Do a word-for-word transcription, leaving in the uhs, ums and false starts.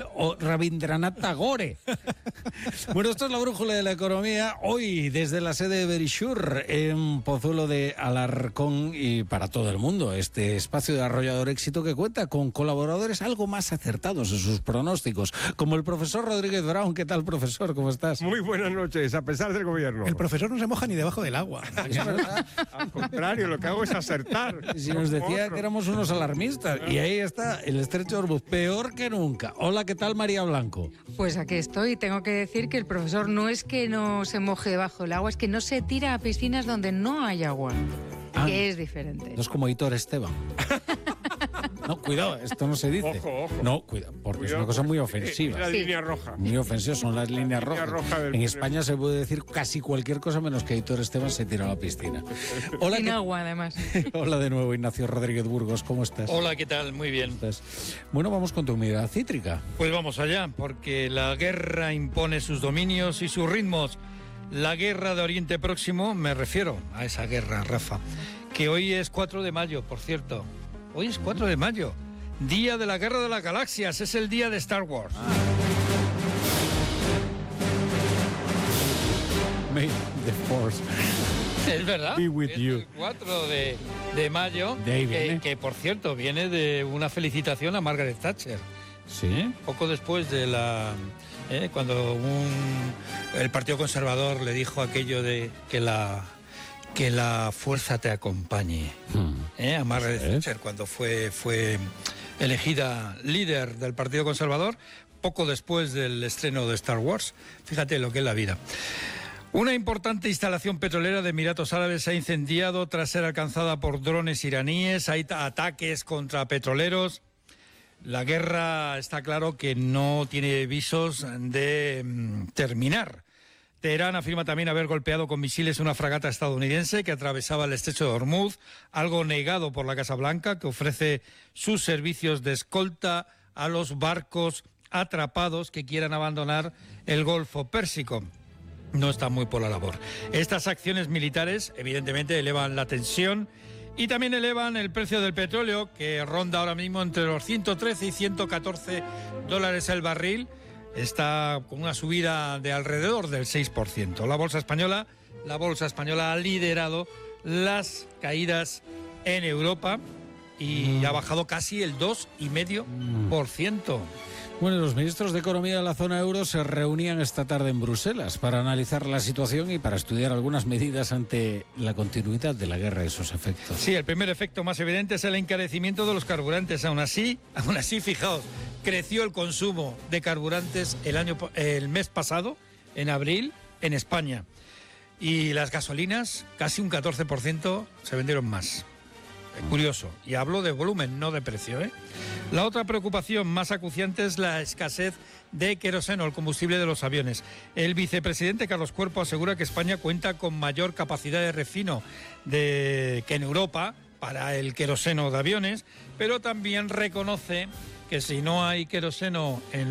o Rabindranath Tagore. Bueno, esto es la brújula de la economía. Hoy, desde la sede de Verisure, en Pozuelo de Alarcón, y para todo el mundo, este espacio de arrollador éxito que cuenta con colaboradores algo más acertados en sus pronósticos, como el profesor Rodríguez Brown. ¿Qué tal, profesor? ¿Cómo estás? Muy buenas noches, a pesar del gobierno. El profesor no se moja ni debajo del agua. Es verdad. Al contrario, lo que hago es acertar. Si nos decía que éramos unos alarmistas, y ahí está el estrecho de Hormuz, peor que nunca. Hola, ¿qué tal, María Blanco? Pues aquí estoy. Tengo que decir que el profesor no es que no se moje debajo del agua, es que no se tira a piscinas donde no hay agua, Ah, que es diferente. no es como Hitor Esteban. No, cuidado, esto no se dice. Ojo, ojo. No, cuidado, porque Cuidado, es una cosa muy es ofensiva. la Sí. línea roja. Muy ofensiva, son las líneas línea rojas. roja del- En España se puede decir casi cualquier cosa menos que Hitor Esteban se tira a la piscina. Hola, Sin ¿qué- agua, además. Hola de nuevo, Ignacio Rodríguez Burgos, ¿cómo estás? Hola, ¿qué tal? Muy bien. ¿Estás? Bueno, vamos con tu mirada cítrica. Pues vamos allá, porque la guerra impone sus dominios y sus ritmos. La guerra de Oriente Próximo, me refiero a esa guerra, Rafa, que hoy es cuatro de mayo, por cierto. Hoy es cuatro de mayo, día de la Guerra de las Galaxias, es el día de Star Wars. May the Force. Es verdad, Be with es you. el cuatro de, de mayo, De ahí que, viene. que por cierto viene de una felicitación a Margaret Thatcher. ¿Sí? Poco después de la... eh, cuando un, el Partido Conservador le dijo aquello de que la, que la fuerza te acompañe, Hmm. eh, a Margaret Sí. Thatcher, cuando fue, fue elegida líder del Partido Conservador, poco después del estreno de Star Wars. Fíjate lo que es la vida. Una importante instalación petrolera de Emiratos Árabes se ha incendiado tras ser alcanzada por drones iraníes. Hay ta- ataques contra petroleros. La guerra está claro que no tiene visos de mm, terminar. Teherán afirma también haber golpeado con misiles una fragata estadounidense que atravesaba el estrecho de Hormuz, algo negado por la Casa Blanca, que ofrece sus servicios de escolta a los barcos atrapados que quieran abandonar el Golfo Pérsico. No está muy por la labor. Estas acciones militares, evidentemente, elevan la tensión y también elevan el precio del petróleo, que ronda ahora mismo entre los ciento trece y ciento catorce dólares el barril. Está con una subida de alrededor del seis por ciento. La bolsa española, la bolsa española ha liderado las caídas en Europa y ha bajado casi el dos coma cinco por ciento. Bueno, los ministros de Economía de la zona euro se reunían esta tarde en Bruselas para analizar la situación y para estudiar algunas medidas ante la continuidad de la guerra y sus efectos. Sí, el primer efecto más evidente es el encarecimiento de los carburantes. Aún así, aún así, fijaos, creció el consumo de carburantes el año, el mes pasado, en abril, en España. Y las gasolinas, casi un catorce por ciento se vendieron más. Curioso. Y hablo de volumen, no de precio, ¿eh? La otra preocupación más acuciante es la escasez de queroseno, el combustible de los aviones. El vicepresidente Carlos Cuerpo asegura que España cuenta con mayor capacidad de refino de, que en Europa para el queroseno de aviones, pero también reconoce que si no hay queroseno en